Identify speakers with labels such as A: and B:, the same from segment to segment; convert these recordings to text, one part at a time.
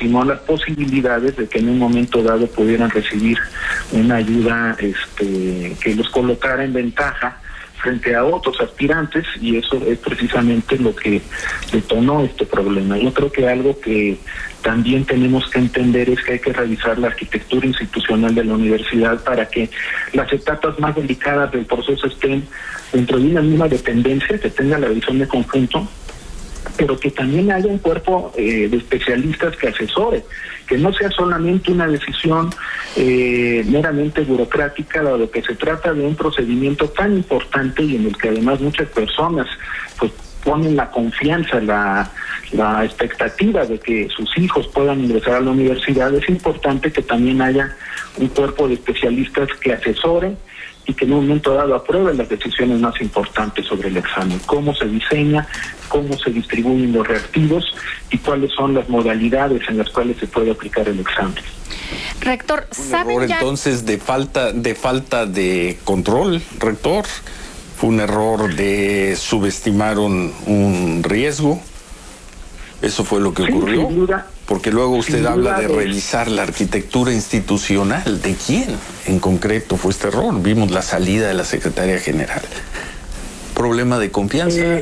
A: desestimó las posibilidades de que en un momento dado pudieran recibir una ayuda que los colocara en ventaja frente a otros aspirantes, y eso es precisamente lo que detonó este problema. Yo creo que algo que también tenemos que entender es que hay que revisar la arquitectura institucional de la universidad para que las etapas más delicadas del proceso estén dentro de una misma dependencia, que tenga la visión de conjunto, pero que también haya un cuerpo de especialistas que asesore, que no sea solamente una decisión meramente burocrática, dado que se trata de un procedimiento tan importante y en el que además muchas personas pues ponen la confianza, la expectativa de que sus hijos puedan ingresar a la universidad. Es importante que también haya un cuerpo de especialistas que asesoren y que en un momento dado aprueben las decisiones más importantes sobre el examen, cómo se diseña, cómo se distribuyen los reactivos y cuáles son las modalidades en las cuales se puede aplicar el examen.
B: Rector, ¿saben
C: error
B: ya?
C: Entonces de falta de control, rector, fue un error de subestimar un riesgo. ¿Eso fue lo que ocurrió?
A: Sin duda.
C: Porque luego usted habla de revisar la arquitectura institucional. ¿De quién en concreto fue este error? Vimos la salida de la secretaria general. ¿Problema de confianza?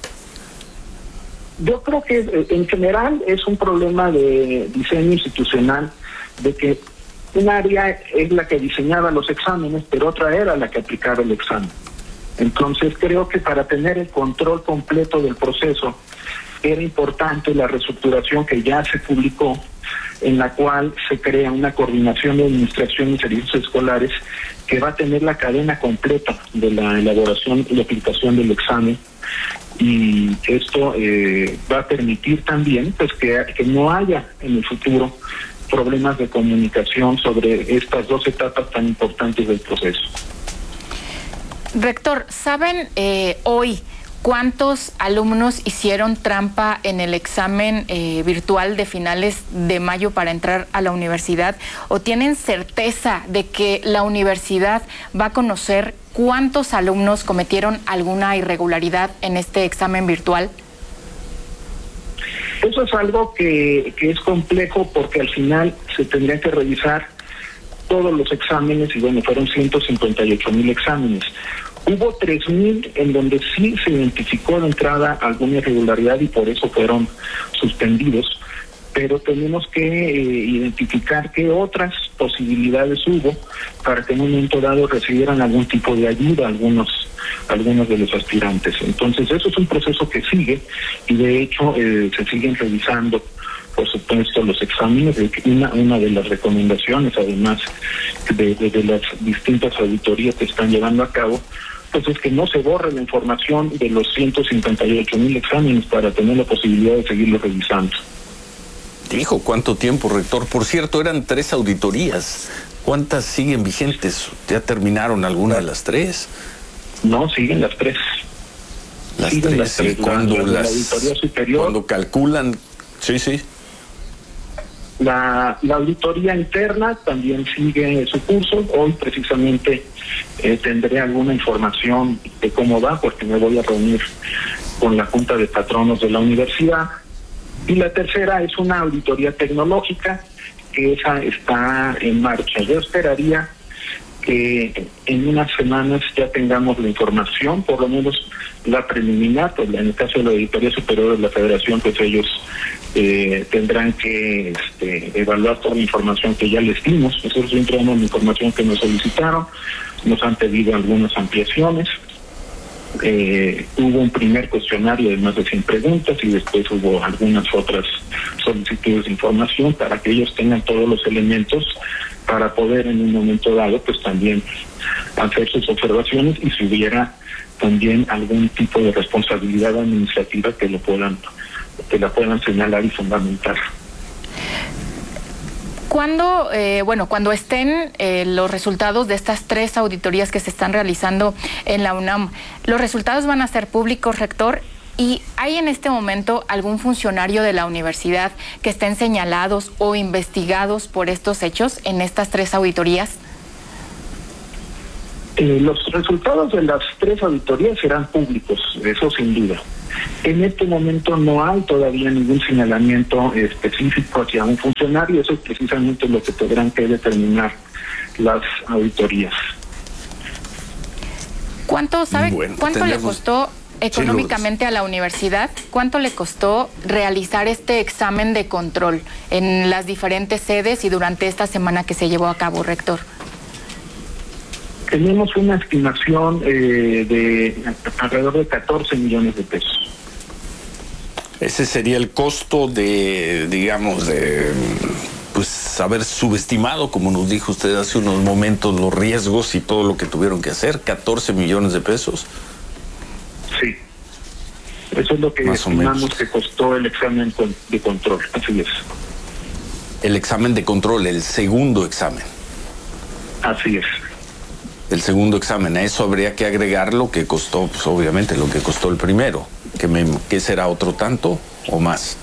A: Yo creo que en general es un problema de diseño institucional, de que un área es la que diseñaba los exámenes, pero otra era la que aplicaba el examen. Entonces creo que para tener el control completo del proceso era importante la reestructuración que ya se publicó, en la cual se crea una coordinación de administración y servicios escolares que va a tener la cadena completa de la elaboración y aplicación del examen, y esto va a permitir también pues que no haya en el futuro problemas de comunicación sobre estas dos etapas tan importantes del proceso.
B: Rector, ¿saben hoy cuántos alumnos hicieron trampa en el examen virtual de finales de mayo para entrar a la universidad? ¿O tienen certeza de que la universidad va a conocer cuántos alumnos cometieron alguna irregularidad en este examen virtual?
A: Eso es algo que es complejo, porque al final se tendría que revisar todos los exámenes, y bueno, fueron 158,000 exámenes. Hubo 3,000 en donde sí se identificó de entrada alguna irregularidad y por eso fueron suspendidos, pero tenemos que identificar qué otras posibilidades hubo para que en un momento dado recibieran algún tipo de ayuda algunos de los aspirantes. Entonces eso es un proceso que sigue, y de hecho se siguen revisando, por supuesto, los exámenes. Una de las recomendaciones, además de las distintas auditorías que están llevando a cabo, pues es que no se borre la información de los 158,000 exámenes para tener la posibilidad de seguirlo revisando.
C: Dijo, ¿cuánto tiempo, rector? Por cierto, eran 3 auditorías. ¿Cuántas siguen vigentes? ¿Ya terminaron alguna de las 3?
A: No, siguen las 3.
C: Las
A: siguen
C: 3. ¿Y cuándo
A: la auditoría superior?
C: Cuando calculan? Sí.
A: La auditoría interna también sigue su curso. Hoy precisamente tendré alguna información de cómo va, porque me voy a reunir con la Junta de Patronos de la universidad. Y la tercera es una auditoría tecnológica, que esa está en marcha. Yo esperaría que en unas semanas ya tengamos la información, por lo menos la preliminar. Pues en el caso de la Auditoría Superior de la Federación, pues ellos tendrán que evaluar toda la información que ya les dimos. Nosotros entregamos la información que nos solicitaron, nos han pedido algunas ampliaciones. Hubo un primer cuestionario de más de 100 preguntas y después hubo algunas otras solicitudes de información para que ellos tengan todos los elementos para poder en un momento dado pues también hacer sus observaciones, y si hubiera también algún tipo de responsabilidad administrativa que la puedan señalar y fundamentar.
B: ¿Cuándo, cuando estén los resultados de estas 3 auditorías que se están realizando en la UNAM, los resultados van a ser públicos, rector? ¿Y hay en este momento algún funcionario de la universidad que estén señalados o investigados por estos hechos en estas 3 auditorías?
A: Los resultados de las 3 auditorías serán públicos, eso sin duda. En este momento no hay todavía ningún señalamiento específico hacia un funcionario, eso es precisamente lo que tendrán que determinar las auditorías.
B: ¿Cuánto le costó económicamente a la universidad? ¿Cuánto le costó realizar este examen de control en las diferentes sedes y durante esta semana que se llevó a cabo, rector?
A: Tenemos una estimación de alrededor de 14 millones de pesos.
C: Ese sería el costo de, digamos, pues haber subestimado, como nos dijo usted hace unos momentos, los riesgos y todo lo que tuvieron que hacer. 14 millones de pesos.
A: Sí. Eso es lo que estimamos que costó el examen de control. Así es.
C: El examen de control, el segundo examen.
A: Así es.
C: El segundo examen, a eso habría que agregar lo que costó, pues obviamente lo que costó el primero, que será otro tanto o más.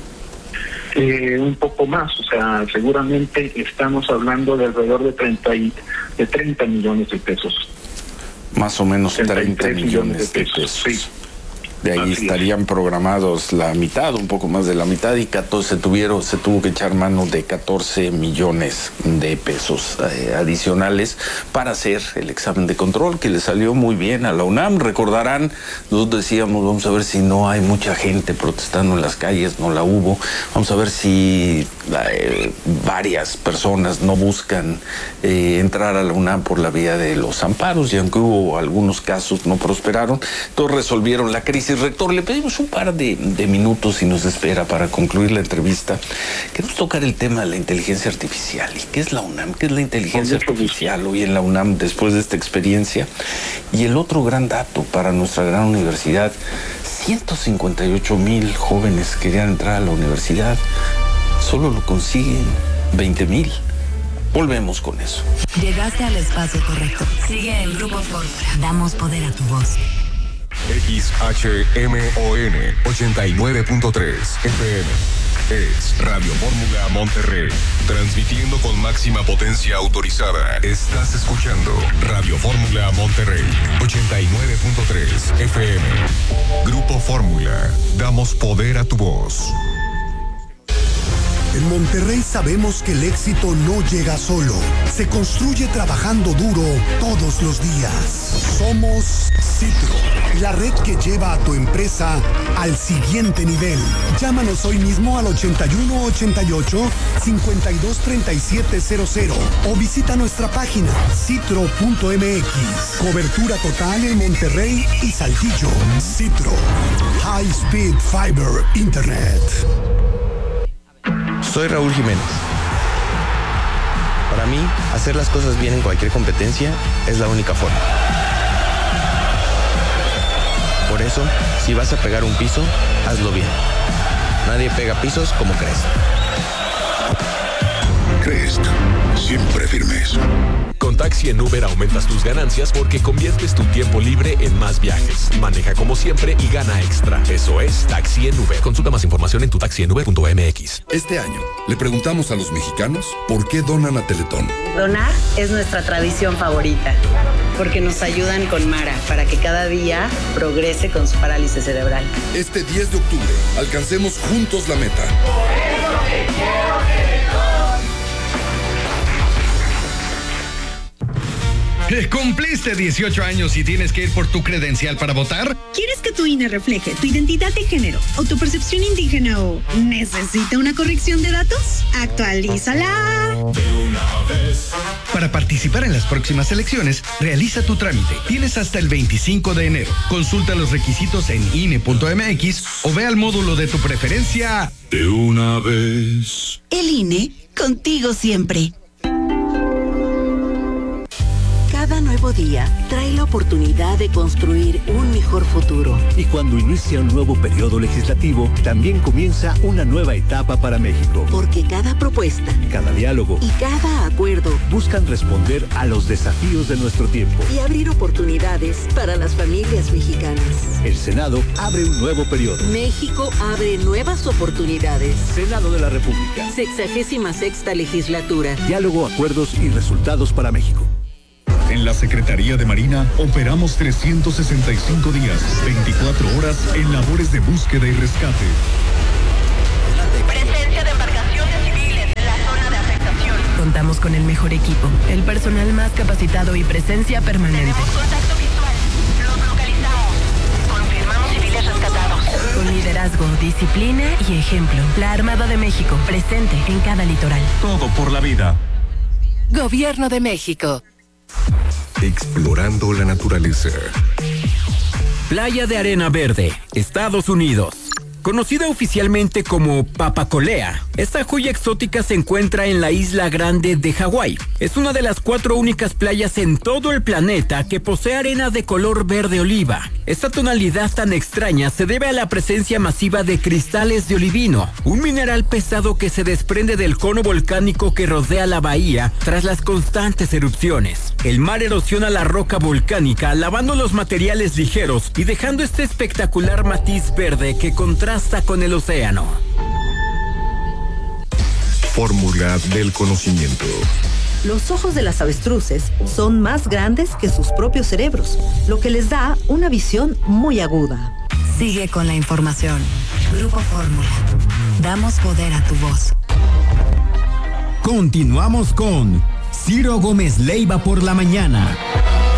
A: Un poco más, o sea, seguramente estamos hablando de alrededor de 30 millones de pesos.
C: Más o menos 30 millones de pesos.
A: Sí.
C: De ahí estarían programados la mitad, un poco más de la mitad, y se tuvo que echar mano de 14 millones de pesos adicionales para hacer el examen de control, que le salió muy bien a la UNAM. Recordarán, nosotros decíamos, vamos a ver si no hay mucha gente protestando en las calles, no la hubo. Vamos a ver si varias personas no buscan entrar a la UNAM por la vía de los amparos, y aunque hubo algunos casos, no prosperaron. Entonces resolvieron la crisis. Rector, le pedimos un par de minutos y nos espera para concluir la entrevista. Queremos tocar el tema de la inteligencia artificial. ¿Y qué es la UNAM? ¿Qué es la inteligencia artificial hoy en la UNAM después de esta experiencia? Y el otro gran dato para nuestra gran universidad: 158,000 jóvenes querían entrar a la universidad. Solo lo consiguen 20,000. Volvemos con eso.
D: Llegaste al espacio correcto. Sigue el Grupo Fórmula. Damos poder a tu voz.
E: XHMON 89.3 FM es Radio Fórmula Monterrey, transmitiendo con máxima potencia autorizada. Estás escuchando Radio Fórmula Monterrey 89.3 FM. Grupo Fórmula, damos poder a tu voz.
F: En Monterrey sabemos que el éxito no llega solo, se construye trabajando duro todos los días. Somos Citro, la red que lleva a tu empresa al siguiente nivel. Llámanos hoy mismo al 8188-523700 o visita nuestra página citro.mx. Cobertura total en Monterrey y Saltillo. Citro, High Speed Fiber Internet.
G: Soy Raúl Jiménez. Para mí, hacer las cosas bien en cualquier competencia es la única forma. Por eso, si vas a pegar un piso, hazlo bien. Nadie pega pisos como Crest.
E: Crest, siempre firmes.
H: Con Taxi en Uber aumentas tus ganancias porque conviertes tu tiempo libre en más viajes. Maneja como siempre y gana extra. Eso es Taxi en Uber. Consulta más información en tutaxienuber.mx.
I: Este año le preguntamos a los mexicanos por qué donan a Teletón.
J: Donar es nuestra tradición favorita, porque nos ayudan con Mara para que cada día progrese con su parálisis cerebral.
I: Este 10 de octubre, alcancemos juntos la meta.
K: Por eso te quiero, Teletón.
L: ¿Cumpliste 18 años y tienes que ir por tu credencial para votar?
M: ¿Quieres que tu INE refleje tu identidad de género o tu percepción indígena o necesita una corrección de datos? ¡Actualízala!
L: Para participar en las próximas elecciones, realiza tu trámite. Tienes hasta el 25 de enero. Consulta los requisitos en INE.mx o ve al módulo de tu preferencia
E: de una vez.
D: El INE, contigo siempre. Cada nuevo día trae la oportunidad de construir un mejor futuro.
N: Y cuando inicia un nuevo periodo legislativo, también comienza una nueva etapa para México.
D: Porque cada propuesta,
N: cada diálogo
D: y cada acuerdo
N: buscan responder a los desafíos de nuestro tiempo
D: y abrir oportunidades para las familias mexicanas.
N: El Senado abre un nuevo periodo.
D: México abre nuevas oportunidades.
N: Senado de la República.
D: 66ª legislatura.
N: Diálogo, acuerdos y resultados para México.
O: En la Secretaría de Marina operamos 365 días, 24 horas en labores de búsqueda y rescate.
P: Presencia de embarcaciones civiles en la zona de afectación.
Q: Contamos con el mejor equipo, el personal más capacitado y presencia permanente.
P: Tenemos contacto visual. Los localizamos. Confirmamos civiles rescatados.
Q: Con liderazgo, disciplina y ejemplo. La Armada de México, presente en cada litoral.
O: Todo por la vida.
Q: Gobierno de México.
E: Explorando la naturaleza.
R: Playa de Arena Verde, Estados Unidos. Conocida oficialmente como Papacolea, esta joya exótica se encuentra en la Isla Grande de Hawái. Es una de las 4 únicas playas en todo el planeta que posee arena de color verde oliva. Esta tonalidad tan extraña se debe a la presencia masiva de cristales de olivino, un mineral pesado que se desprende del cono volcánico que rodea la bahía tras las constantes erupciones. El mar erosiona la roca volcánica, lavando los materiales ligeros y dejando este espectacular matiz verde que contrasta con el océano.
E: Fórmula del conocimiento.
S: Los ojos de las avestruces son más grandes que sus propios cerebros, lo que les da una visión muy aguda.
T: Sigue con la información. Grupo Fórmula. Damos poder a tu voz.
U: Continuamos con Ciro Gómez Leiva por la mañana.